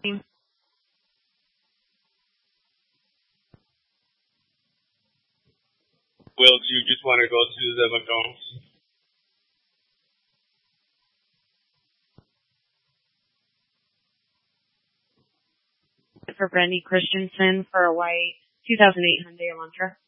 Will, do you just want to go to the McDonald's? For Brandy Christensen for a white 2008 Hyundai Elantra.